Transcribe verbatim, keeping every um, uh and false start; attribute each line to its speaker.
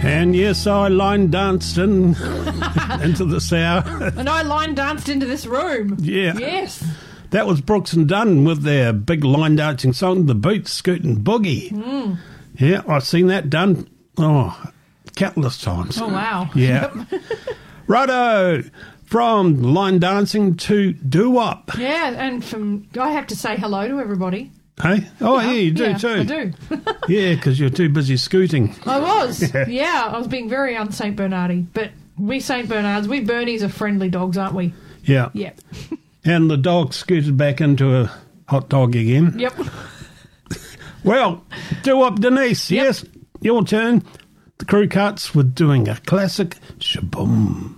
Speaker 1: And yes, I line danced in into the sow.
Speaker 2: And I line danced into this room.
Speaker 1: Yeah.
Speaker 2: Yes.
Speaker 1: That was Brooks and Dunn with their big line dancing song, The Boots Scootin' Boogie.
Speaker 2: Mm.
Speaker 1: Yeah, I've seen that done, oh, countless times.
Speaker 2: Oh, wow.
Speaker 1: Yeah. Righto. From line dancing to doo-wop.
Speaker 2: Yeah, and from I have to say hello to everybody.
Speaker 1: Hey? Oh, yeah,
Speaker 2: yeah
Speaker 1: you do
Speaker 2: yeah,
Speaker 1: too.
Speaker 2: I do.
Speaker 1: Yeah, because you're too busy scooting.
Speaker 2: I was. Yeah. yeah, I was being very un-Saint Bernardy. But we Saint Bernards, we Bernies are friendly dogs, aren't we?
Speaker 1: Yeah.
Speaker 2: Yeah.
Speaker 1: And the dog scooted back into a hot dog again.
Speaker 2: Yep.
Speaker 1: Well, doo-wop Denise.
Speaker 2: Yep.
Speaker 1: Yes, your turn. The Crew Cuts were doing a classic shaboom.